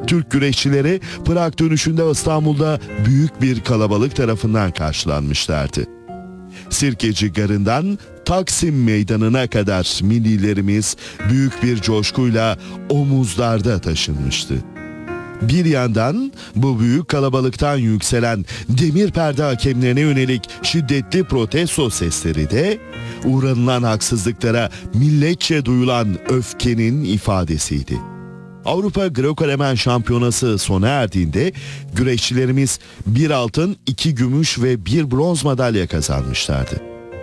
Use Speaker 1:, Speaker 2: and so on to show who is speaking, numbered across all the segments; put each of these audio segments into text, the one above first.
Speaker 1: Türk güreşçileri Prag dönüşünde İstanbul'da büyük bir kalabalık tarafından karşılanmışlardı. Sirkeci Garı'ndan Taksim Meydanı'na kadar millilerimiz büyük bir coşkuyla omuzlarda taşınmıştı. Bir yandan bu büyük kalabalıktan yükselen demir perde hakemlerine yönelik şiddetli protesto sesleri de uğranılan haksızlıklara milletçe duyulan öfkenin ifadesiydi. Avrupa Greco-Romen Şampiyonası sona erdiğinde güreşçilerimiz bir altın, 2 gümüş ve 1 bronz madalya kazanmışlardı.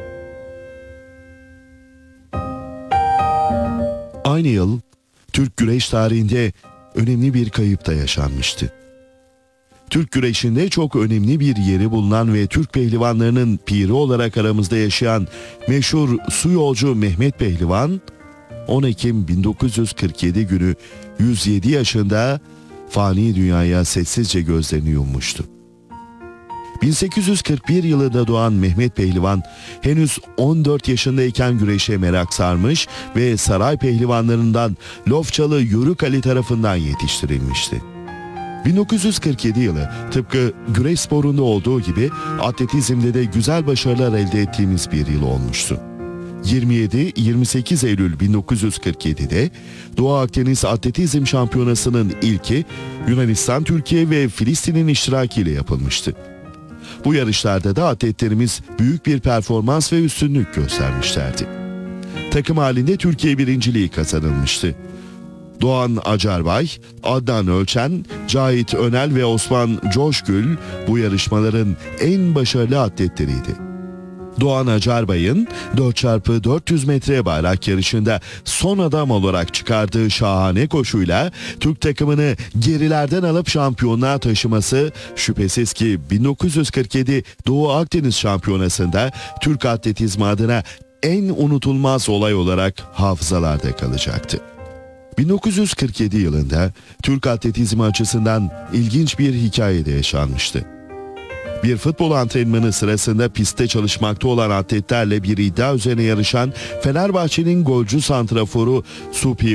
Speaker 1: Aynı yıl Türk güreş tarihinde önemli bir kayıp da yaşanmıştı. Türk güreşinde çok önemli bir yeri bulunan ve Türk pehlivanlarının piri olarak aramızda yaşayan meşhur su yolcu Mehmet Pehlivan, 10 Ekim 1947 günü 107 yaşında fani dünyaya sessizce gözlerini yummuştu. 1841 yılında doğan Mehmet Pehlivan henüz 14 yaşındayken güreşe merak sarmış ve saray pehlivanlarından Lofçalı Yörük Ali tarafından yetiştirilmişti. 1947 yılı tıpkı güreş sporunda olduğu gibi atletizmde de güzel başarılar elde ettiğimiz bir yıl olmuştu. 27-28 Eylül 1947'de Doğu Akdeniz Atletizm Şampiyonası'nın ilki Yunanistan, Türkiye ve Filistin'in iştirakiyle yapılmıştı. Bu yarışlarda da atletlerimiz büyük bir performans ve üstünlük göstermişlerdi. Takım halinde Türkiye birinciliği kazanılmıştı. Doğan Acarbay, Adnan Ölçen, Cahit Önel ve Osman Coşgül bu yarışmaların en başarılı atletleriydi. Doğan Acarbay'ın 4x400 metre bayrak yarışında son adam olarak çıkardığı şahane koşuyla Türk takımını gerilerden alıp şampiyonluğa taşıması şüphesiz ki 1947 Doğu Akdeniz Şampiyonası'nda Türk atletizmi adına en unutulmaz olay olarak hafızalarda kalacaktı. 1947 yılında Türk atletizmi açısından ilginç bir hikaye de yaşanmıştı. Bir futbol antrenmanı sırasında pistte çalışmakta olan atletlerle bir iddia üzerine yarışan Fenerbahçe'nin golcü santraforu Supi